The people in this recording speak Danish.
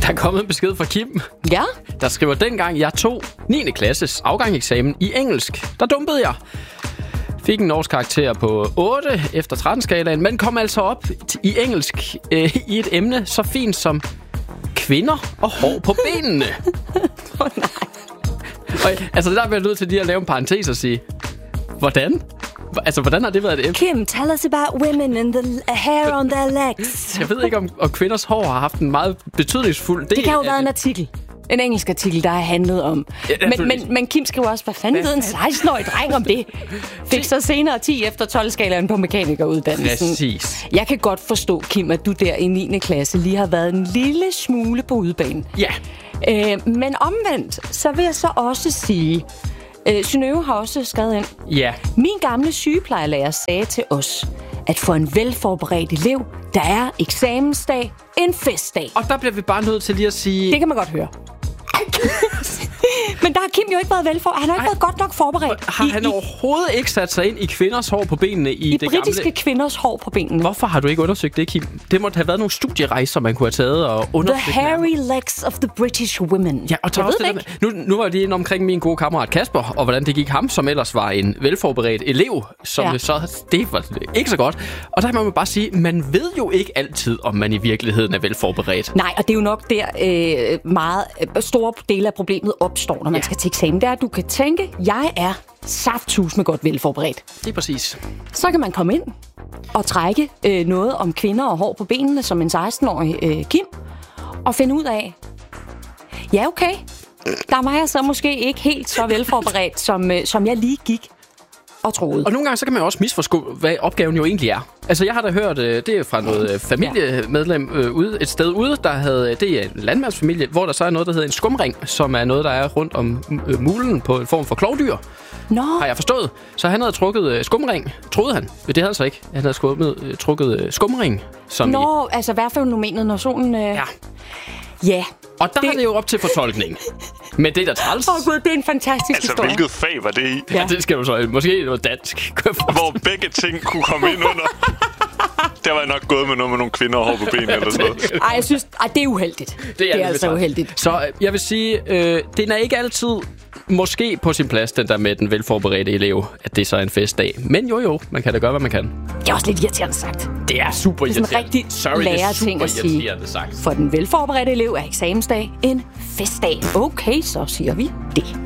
Der er kommet en besked fra Kim, Ja? der skriver, dengang jeg tog 9. klasses afgangseksamen i engelsk, der dumpede jeg. Fik en norsk karakter på 8 efter 13-skalaen, men kom altså op i engelsk i et emne så fint som kvinder og hår på benene. Nej. Og, altså, der bliver jeg nødt til lige at lave en parentes og sige, hvordan? Altså, hvordan har det været et emne? Kim, tell us about women and the hair on their legs. Jeg ved ikke, om kvinders hår har haft en meget betydningsfuld del. Det kan jo være en artikel. En engelsk artikel, der har handlet om. Men Kim skriver også, hvad fanden ved en 16-årig dreng om det? Fik så senere 10 efter 12-skalaen på mekanikeruddannelsen. Præcis. Jeg kan godt forstå, Kim, at du der i 9. klasse lige har været en lille smule på udebane. Ja. Men omvendt, så vil jeg så også sige... Synnøve har også skrevet ind. Ja. Min gamle sygeplejerlærer sagde til os, at for en velforberedt elev, der er eksamensdag en festdag. Og der bliver vi bare nødt til lige at sige... Det kan man godt høre. Men der har Kim jo ikke været velforberedt. Han har ikke været godt nok forberedt. Har han overhovedet ikke sat sig ind i kvinders hår på benene i det britiske gamle... kvinders hår på benene. Hvorfor har du ikke undersøgt det, Kim? Det måtte have været nogle studierejser, man kunne have taget og undersøgt. The hairy legs of the British women. Ja, og tager også det der med, nu var det inde omkring min gode kammerat Kasper, og hvordan det gik ham, som ellers var en velforberedt elev, som så... Det var ikke så godt. Og der må man bare sige, man ved jo ikke altid, om man i virkeligheden er velforberedt. Nej, og det er jo nok der meget store dele af problemet opstår, når man skal til eksamen. Det er, at du kan tænke, jeg er saftsus med godt velforberedt. Det er præcis. Så kan man komme ind og trække noget om kvinder og hår på benene som en 16-årig Kim, og finde ud af, ja okay, der var jeg så måske ikke helt så velforberedt, som jeg lige gik og troede. Og nogle gange så kan man også misforstå, hvad opgaven jo egentlig er. Altså, jeg har da hørt, det er fra noget familiemedlem et sted ude, der havde, det er en landmandsfamilie, hvor der så er noget, der hedder en skumring, som er noget, der er rundt om mulen på en form for klovdyr. Nå. Har jeg forstået. Så han havde trukket skumring, troede han. Det havde han så ikke. Han havde trukket skumring. Som altså i hvert fald nomenet, når solen... Ja. Og der er det jo op til fortolkning. Men det der træls... Gud, det er en fantastisk historie. Altså, hvilket fag var det i? Ja, det skal du så... Måske noget dansk. Hvor begge ting kunne komme ind under. Der var jeg nok gået med noget med nogle kvinder og hår på benene eller sådan noget. Ej, jeg synes... det er uheldigt. Det er altså uheldigt. Så jeg vil sige, det er ikke altid måske på sin plads, den der med den velforberedte elev, at det så er en festdag. Men jo, man kan da gøre, hvad man kan. Det er også lidt irriterende sagt. Det er super irriterende. Det er sådan en rigtig lærerting at sige. For den velforberedte elev er eksamensdag en festdag. Okay, så siger vi det.